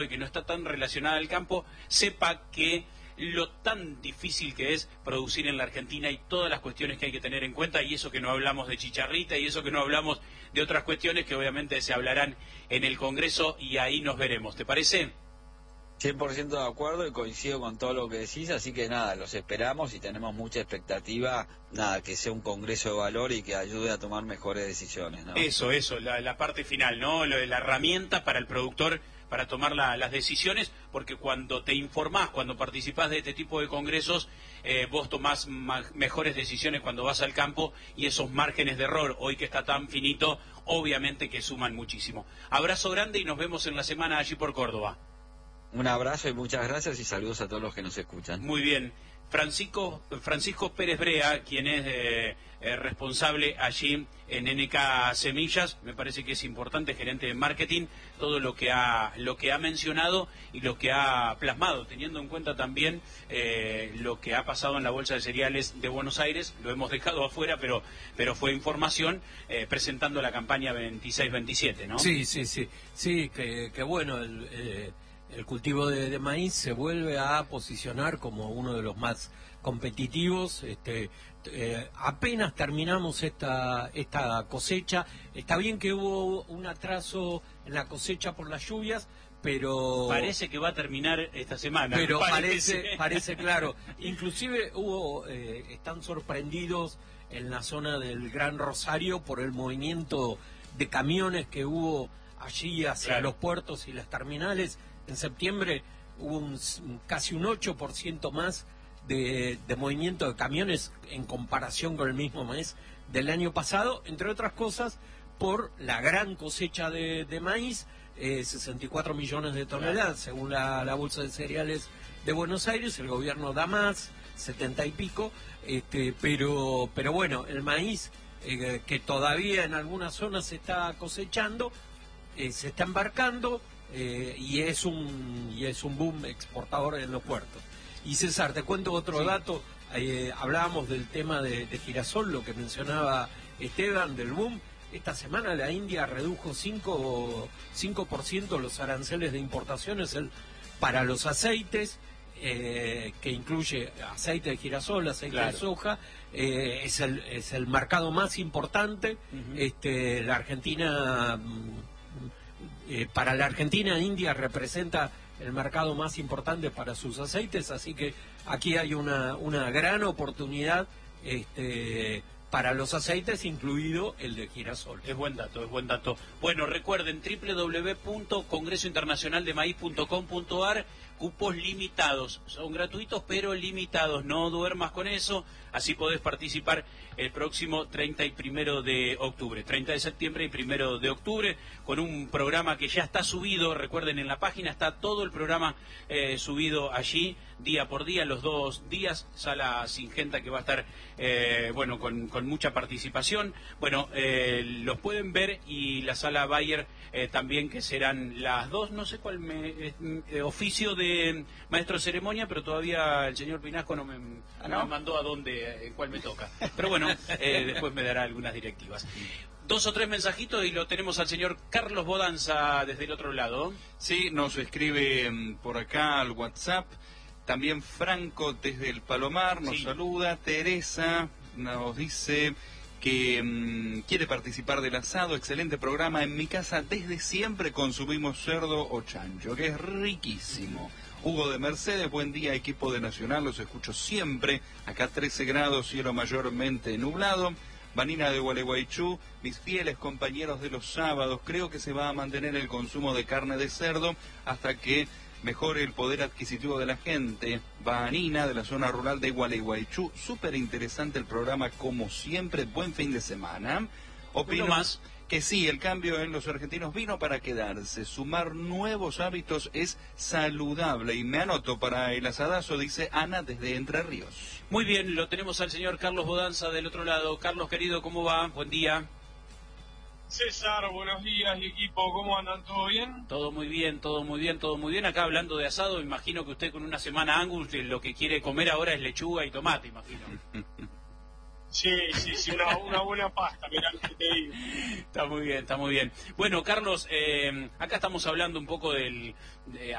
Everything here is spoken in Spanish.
y que no está tan relacionada al campo, sepa que lo tan difícil que es producir en la Argentina y todas las cuestiones que hay que tener en cuenta, y eso que no hablamos de chicharrita y eso que no hablamos de otras cuestiones que obviamente se hablarán en el Congreso y ahí nos veremos. ¿Te parece? 100% de acuerdo y coincido con todo lo que decís, así que nada, los esperamos y tenemos mucha expectativa, nada, que sea un congreso de valor y que ayude a tomar mejores decisiones, ¿no? Eso, la parte final, ¿no? La herramienta para el productor para tomar las decisiones, porque cuando te informás, cuando participás de este tipo de congresos, vos tomás mejores decisiones cuando vas al campo y esos márgenes de error, hoy que está tan finito, obviamente que suman muchísimo. Abrazo grande y nos vemos en la semana allí por Córdoba. Un abrazo y muchas gracias y saludos a todos los que nos escuchan. Muy bien. Francisco Pérez Brea, quien es responsable allí en NK Semillas, me parece que es importante, gerente de marketing, todo lo que ha mencionado y lo que ha plasmado, teniendo en cuenta también lo que ha pasado en la Bolsa de Cereales de Buenos Aires, lo hemos dejado afuera, pero fue información presentando la campaña 26-27, ¿no? Sí, que bueno, el cultivo de maíz se vuelve a posicionar como uno de los más competitivos. Apenas terminamos esta cosecha. Está bien que hubo un atraso en la cosecha por las lluvias, pero parece que va a terminar esta semana. Pero parece claro. Inclusive están sorprendidos en la zona del Gran Rosario por el movimiento de camiones que hubo allí hacia los puertos y las terminales. En septiembre hubo casi un 8% más de movimiento de camiones en comparación con el mismo mes del año pasado, entre otras cosas por la gran cosecha de maíz, 64 millones de toneladas, según la Bolsa de Cereales de Buenos Aires. El gobierno da más, 70 y pico, pero bueno, el maíz que todavía en algunas zonas se está cosechando, se está embarcando, y es un boom exportador en los puertos. Y César, te cuento otro dato. Hablábamos del tema de girasol, lo que mencionaba Esteban, del boom. Esta semana la India redujo 5% los aranceles de importaciones para los aceites, que incluye aceite de girasol, aceite de soja. Es el mercado más importante. La Argentina... para la Argentina, India representa el mercado más importante para sus aceites, así que aquí hay una gran oportunidad para los aceites, incluido el de girasol. Es buen dato. Bueno, recuerden, www.congresointernacionaldemaíz.com.ar, cupos limitados, son gratuitos pero limitados, no duermas con eso, así podés participar el próximo 30 y 1 de octubre, 30 de septiembre y 1 de octubre, con un programa que ya está subido. Recuerden, en la página está todo el programa subido allí, día por día, los 2 días, sala Singenta que va a estar, con mucha participación. Bueno, los pueden ver, y la sala Bayer también, que serán las 2, no sé cuál oficio de maestro de ceremonia, pero todavía el señor Pinasco no me mandó a dónde, en cuál me toca. Pero bueno, después me dará algunas directivas. 2 o 3 mensajitos y lo tenemos al señor Carlos Bodanza desde el otro lado. Sí, nos escribe por acá al WhatsApp. También Franco desde el Palomar nos saluda. Teresa nos dice que quiere participar del asado. Excelente programa. En mi casa desde siempre consumimos cerdo o chancho, que es riquísimo. Hugo de Mercedes, buen día equipo de Nacional, los escucho siempre. Acá 13 grados, cielo mayormente nublado. Vanina de Gualeguaychú, mis fieles compañeros de los sábados, creo que se va a mantener el consumo de carne de cerdo hasta que mejore el poder adquisitivo de la gente. Vanina, de la zona rural de Gualeguaychú, súper interesante el programa como siempre, buen fin de semana. Opino más que sí, el cambio en los argentinos vino para quedarse. Sumar nuevos hábitos es saludable. Y me anoto para el asadazo, dice Ana desde Entre Ríos. Muy bien, lo tenemos al señor Carlos Bodanza del otro lado. Carlos, querido, ¿cómo va? Buen día. César, buenos días, equipo, ¿cómo andan? ¿Todo bien? Todo muy bien. Acá hablando de asado, imagino que usted con una semana Angus lo que quiere comer ahora es lechuga y tomate, imagino. Sí, una buena pasta, mirá lo que te digo. Está muy bien. Bueno, Carlos, acá estamos hablando un poco